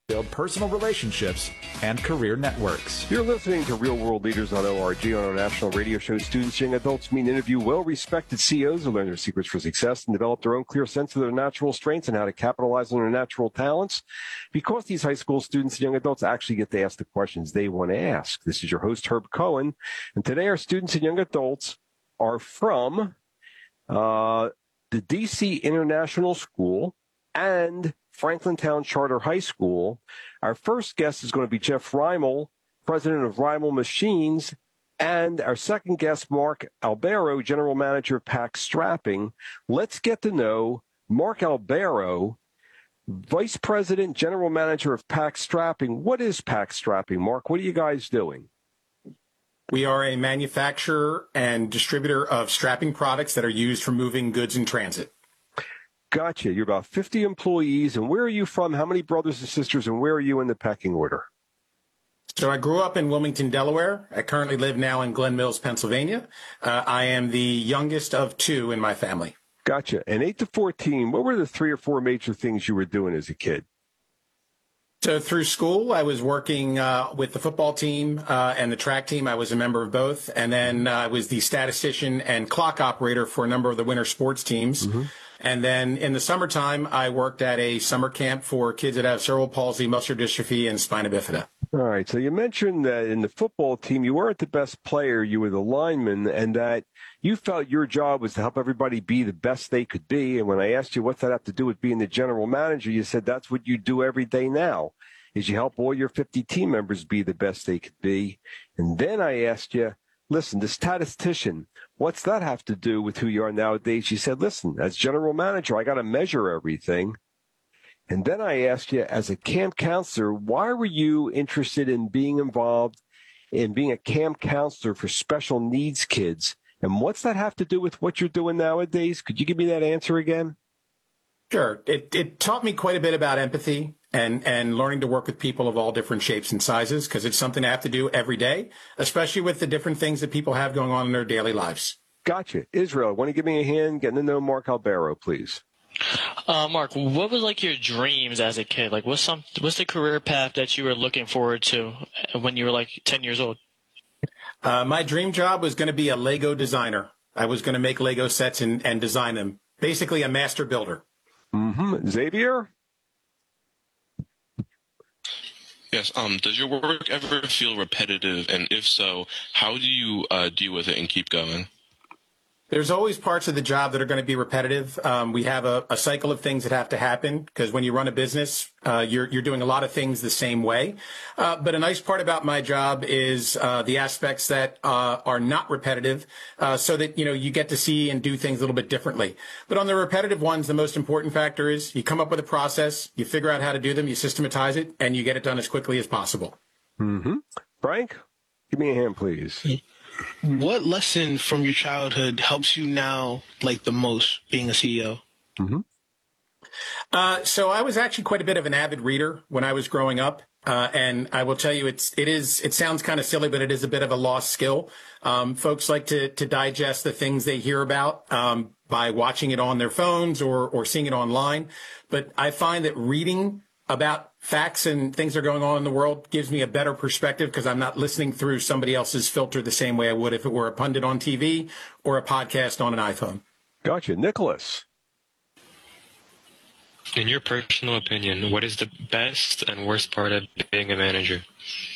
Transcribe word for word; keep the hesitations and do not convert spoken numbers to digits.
build personal relationships and career networks. You're listening to Real World Leaders on O R G on our national radio show. Students, young adults meet and interview well-respected C E Os who learn their secrets for success and develop their own clear sense of their natural strengths and how to capitalize on their natural talents. Because these high school students and young adults actually get to ask the questions they want to ask. This is your host, Herb Cohen. And today our students and young adults are from uh, the D C International School and Franklintown Charter High School. Our first guest is going to be Jeff Reimel, president of Reimel Machines, and our second guest, Mark Albero, general manager of Pack Strapping. Let's get to know Mark Albero, vice president, general manager of Pack Strapping. What is Pack Strapping, Mark? What are you guys doing? We are a manufacturer and distributor of strapping products that are used for moving goods in transit. Gotcha. You're about fifty employees. And where are you from? How many brothers and sisters? And where are you in the pecking order? So I grew up in Wilmington, Delaware. I currently live now in Glen Mills, Pennsylvania. Uh, I am the youngest of two in my family. Gotcha. And eight to fourteen, what were the three or four major things you were doing as a kid? So through school, I was working uh, with the football team uh, and the track team. I was a member of both. And then uh, I was the statistician and clock operator for a number of the winter sports teams. Mm-hmm. And then in the summertime, I worked at a summer camp for kids that have cerebral palsy, muscular dystrophy, and spina bifida. All right. So you mentioned that in the football team, you weren't the best player. You were the lineman, and that you felt your job was to help everybody be the best they could be. And when I asked you what's that have to do with being the general manager, you said that's what you do every day now, is you help all your fifty team members be the best they could be. And then I asked you, listen, the statistician, what's that have to do with who you are nowadays? You said, listen, as general manager, I got to measure everything. And then I asked you, as a camp counselor, why were you interested in being involved in being a camp counselor for special needs kids? And what's that have to do with what you're doing nowadays? Could you give me that answer again? Sure. It, it taught me quite a bit about empathy and, and learning to work with people of all different shapes and sizes, because it's something I have to do every day, especially with the different things that people have going on in their daily lives. Gotcha. Israel, want to give me a hand getting to know Mark Albero, please? Uh, Mark, what was like your dreams as a kid? Like, what's some what's the career path that you were looking forward to when you were like ten years old? Uh, my dream job was going to be a Lego designer. I was going to make Lego sets and, and design them. Basically, a master builder. Mm-hmm. Xavier? Yes. Um, does your work ever feel repetitive? And if so, how do you uh, deal with it and keep going? There's always parts of the job that are going to be repetitive. Um, we have a, a cycle of things that have to happen, because when you run a business, uh, you're, you're doing a lot of things the same way. Uh, but a nice part about my job is uh, the aspects that uh, are not repetitive, uh, so that, you know, you get to see and do things a little bit differently. But on the repetitive ones, the most important factor is you come up with a process, you figure out how to do them, you systematize it, and you get it done as quickly as possible. Mm-hmm. Frank, give me a hand, please. What lesson from your childhood helps you now like the most being a C E O? Mm-hmm. Uh, so I was actually quite a bit of an avid reader when I was growing up. Uh, and I will tell you, it's, it is, it sounds kind of silly, but it is a bit of a lost skill. Um, folks like to, to digest the things they hear about, um, by watching it on their phones or, or seeing it online. But I find that reading about facts and things that are going on in the world gives me a better perspective, because I'm not listening through somebody else's filter the same way I would if it were a pundit on T V or a podcast on an iPhone. Gotcha. Nicholas? In your personal opinion, what is the best and worst part of being a manager?